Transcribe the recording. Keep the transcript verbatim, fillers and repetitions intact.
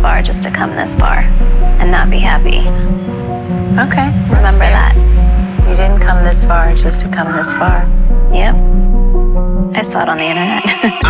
far just to come this far and not be happy. Okay. Remember that. You didn't come this far just to come this far. Yep. I saw it on the internet.